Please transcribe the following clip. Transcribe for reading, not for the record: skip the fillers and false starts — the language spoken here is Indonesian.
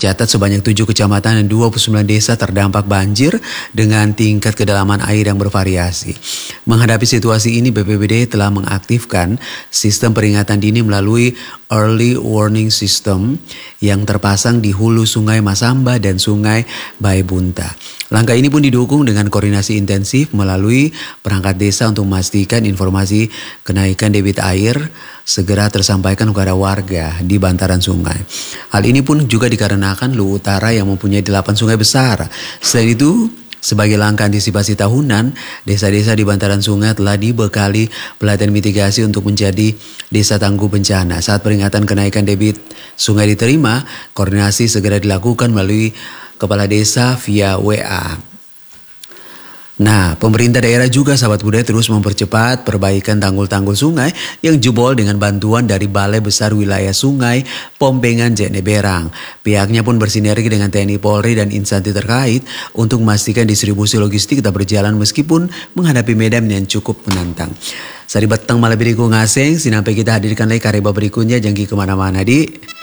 Tercatat sebanyak 7 kecamatan dan 29 desa terdampak banjir dengan tingkat kedalaman air yang bervariasi. Menghadapi situasi ini, BPBD telah mengaktifkan sistem peringatan dini melalui Early Warning System yang terpasang di hulu Sungai Masamba dan Sungai Baebunta. Langkah ini pun didukung dengan koordinasi intensif melalui perangkat desa untuk memastikan informasi kenaikan debit air segera tersampaikan kepada warga di bantaran sungai. Hal ini pun juga dikarenakan Luwu Utara yang mempunyai 8 sungai besar. Selain itu, sebagai langkah antisipasi tahunan, desa-desa di bantaran sungai telah dibekali pelatihan mitigasi untuk menjadi desa tangguh bencana. Saat peringatan kenaikan debit sungai diterima, koordinasi segera dilakukan melalui kepala desa via WA. Nah, pemerintah daerah juga sahabat budaya terus mempercepat perbaikan tanggul-tanggul sungai yang jebol dengan bantuan dari Balai Besar Wilayah Sungai Pombengan Jeneberang. Pihaknya pun bersinergi dengan TNI Polri dan instansi terkait untuk memastikan distribusi logistik tetap berjalan meskipun menghadapi medan yang cukup menantang. Sari batang malah beriku ngaseng, sinampai kita hadirkan lagi karya berikutnya, jangan kemana-mana di